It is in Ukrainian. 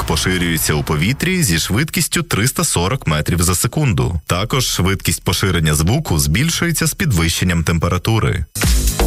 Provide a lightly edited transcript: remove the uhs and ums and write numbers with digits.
звук поширюється у повітрі зі швидкістю 340 метрів за секунду. Також швидкість поширення звуку збільшується з підвищенням температури.